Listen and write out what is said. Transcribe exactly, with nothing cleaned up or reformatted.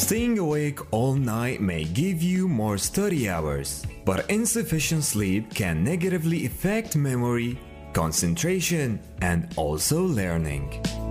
Staying awake all night may give you more study hours, but insufficient sleep can negatively affect memory, concentration, and also learning.